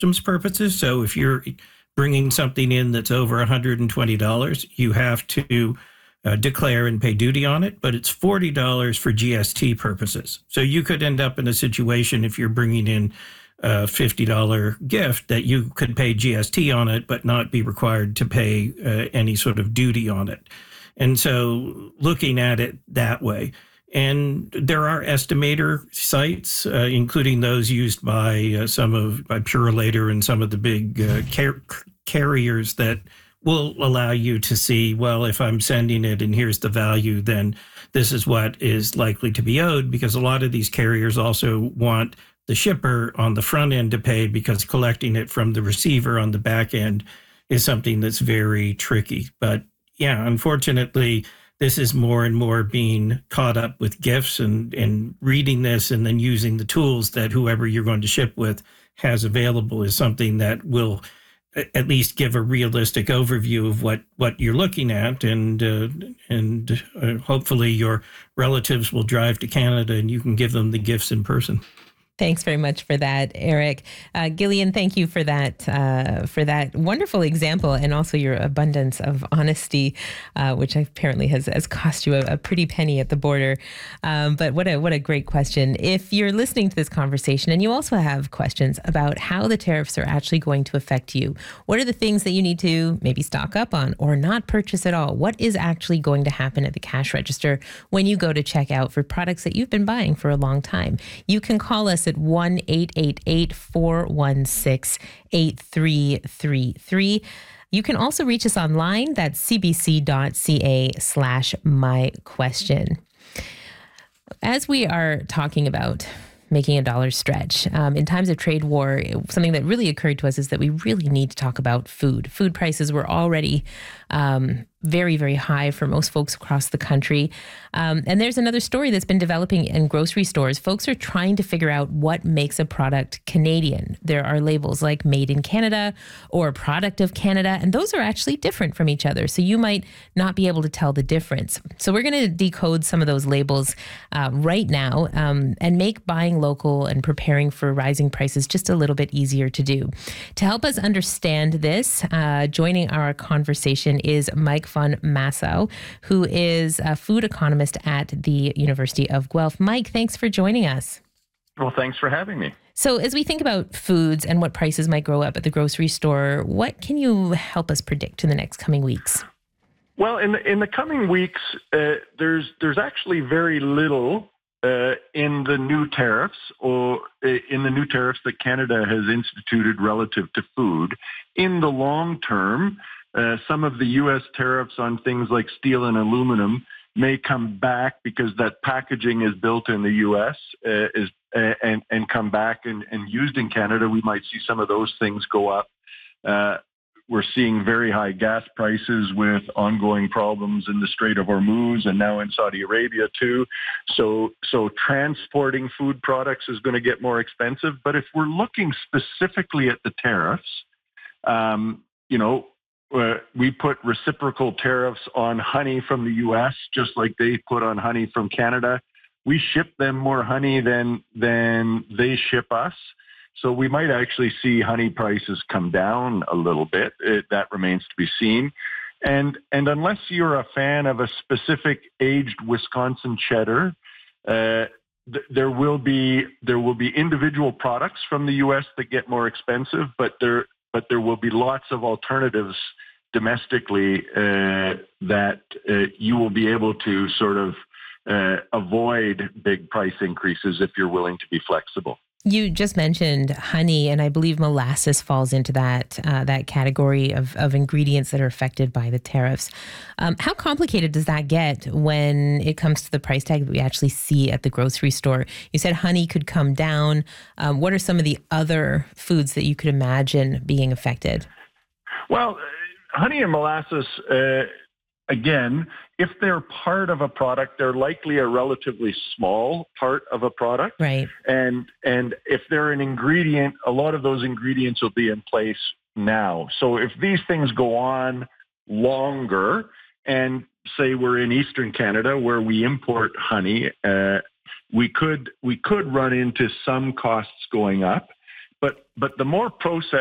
customs purposes. So if you're bringing something in that's over $120, you have to declare and pay duty on it, but it's $40 for GST purposes. So you could end up in a situation if you're bringing in a $50 gift that you could pay GST on it, but not be required to pay any sort of duty on it. And so looking at it that way. And there are estimator sites, including those used by by Purolator and some of the big carriers that will allow you to see, well, if I'm sending it and here's the value, then this is what is likely to be owed, because a lot of these carriers also want the shipper on the front end to pay, because collecting it from the receiver on the back end is something that's very tricky. But yeah, unfortunately, this is more and more being caught up with gifts, and reading this and then using the tools that whoever you're going to ship with has available is something that will at least give a realistic overview of what you're looking at, and hopefully your relatives will drive to Canada and you can give them the gifts in person. Thanks very much for that, Eric. Gillian, thank you for that wonderful example, and also your abundance of honesty, which apparently has cost you a pretty penny at the border. But what a great question. If you're listening to this conversation and you also have questions about how the tariffs are actually going to affect you, what are the things that you need to maybe stock up on or not purchase at all? What is actually going to happen at the cash register when you go to check out for products that you've been buying for a long time? You can call us at 1-888-416-8333. You can also reach us online. That's cbc.ca/myquestion. As we are talking about making a dollar stretch, in times of trade war, something that really occurred to us is that we really need to talk about food. Food prices were already very, very high for most folks across the country. And there's another story that's been developing in grocery stores. Folks are trying to figure out what makes a product Canadian. There are labels like Made in Canada or Product of Canada, and those are actually different from each other. So you might not be able to tell the difference. So we're going to decode some of those labels right now and make buying local and preparing for rising prices just a little bit easier to do. To help us understand this, joining our conversation is Mike von Massow, who is a food economist at the University of Guelph. Mike, thanks for joining us. Well, thanks for having me. So as we think about foods and what prices might grow up at the grocery store, what can you help us predict in the next coming weeks? Well, in the coming weeks, there's actually very little in the new tariffs that Canada has instituted relative to food. In the long term, some of the U.S. tariffs on things like steel and aluminum may come back because that packaging is built in the U.S. And come back and used in Canada. We might see some of those things go up. We're seeing very high gas prices with ongoing problems in the Strait of Hormuz and now in Saudi Arabia too. So transporting food products is going to get more expensive. But if we're looking specifically at the tariffs, we put reciprocal tariffs on honey from the U.S., just like they put on honey from Canada. We ship them more honey than they ship us. So we might actually see honey prices come down a little bit. That remains to be seen. And unless you're a fan of a specific aged Wisconsin cheddar, there will be individual products from the U.S. that get more expensive, but there will be lots of alternatives domestically that you will be able to sort of avoid big price increases if you're willing to be flexible. You just mentioned honey, and I believe molasses falls into that category of ingredients that are affected by the tariffs. How complicated does that get when it comes to the price tag that we actually see at the grocery store? You said honey could come down. What are some of the other foods that you could imagine being affected? Well, honey and molasses, again, if they're part of a product, they're likely a relatively small part of a product. Right. And if they're an ingredient, a lot of those ingredients will be in place now. So if these things go on longer, and say we're in Eastern Canada where we import honey, we could run into some costs going up. but the more processed